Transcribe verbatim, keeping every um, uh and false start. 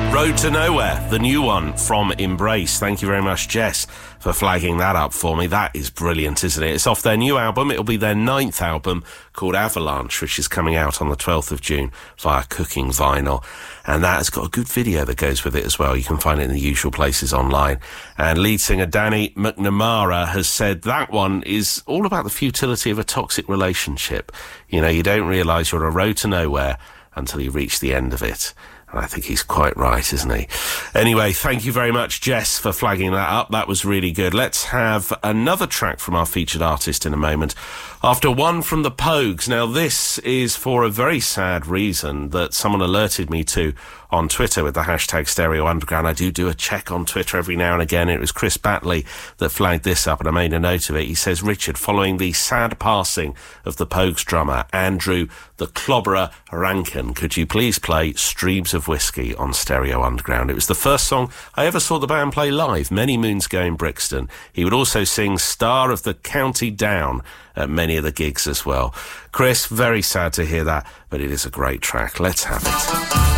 Road to Nowhere, the new one from Embrace. Thank you very much, Jess, for flagging that up for me. That is brilliant, isn't it? It's off their new album. It'll be their ninth album called Avalanche, which is coming out on the twelfth of June via Cooking Vinyl. And that has got a good video that goes with it as well. You can find it in the usual places online. And lead singer Danny McNamara has said that one is all about the futility of a toxic relationship. You know, you don't realise you're on a road to nowhere until you reach the end of it. And I think he's quite right, isn't he? Anyway, thank you very much, Jess, for flagging that up. That was really good. Let's have another track from our featured artist in a moment. After one from the Pogues. Now, this is for a very sad reason that someone alerted me to on Twitter with the hashtag Stereo Underground. I do do a check on Twitter every now and again. It was Chris Batley that flagged this up, and I made a note of it. He says, Richard, following the sad passing of the Pogues drummer, Andrew the Clobberer Rankin, could you please play Streams of Whiskey on Stereo Underground? It was the first song I ever saw the band play live many moons ago in Brixton. He would also sing Star of the County Down at many of the gigs as well. Chris, very sad to hear that, but it is a great track. Let's have it.